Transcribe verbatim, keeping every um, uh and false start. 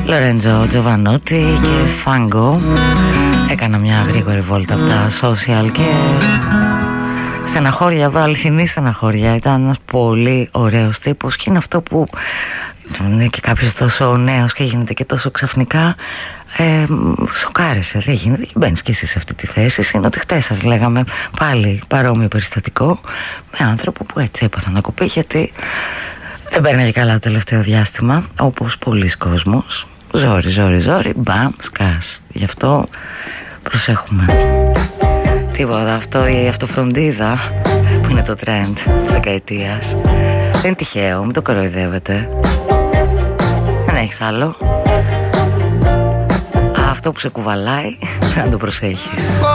Λορέντζο Τζοβανότη και Φάγκο. Έκανα μια γρήγορη βόλτα από τα social και στεναχώρια, αληθινή στεναχώρια. Ήταν ένας πολύ ωραίος τύπος και είναι αυτό που είναι και κάποιος τόσο νέος και γίνεται και τόσο ξαφνικά. Ε, σοκάρεσε, δεν γίνεται και μπαίνεις και εσύ σε αυτή τη θέση. Είναι ότι χτες σας λέγαμε πάλι παρόμοιο περιστατικό με άνθρωπο που έτσι έπαθα να κοπεί, γιατί δεν παίρναγε καλά το τελευταίο διάστημα, όπως πολλοί κόσμος. Ζόρι, ζόρι, ζόρι, μπαμ, σκάς. Γι' αυτό προσέχουμε. Τίποτα, αυτό η αυτοφροντίδα που είναι το trend της δεκαετίας δεν είναι τυχαίο, μην το κοροϊδεύετε. Δεν έχεις άλλο. Αυτό που σε κουβαλάει να το προσέχεις.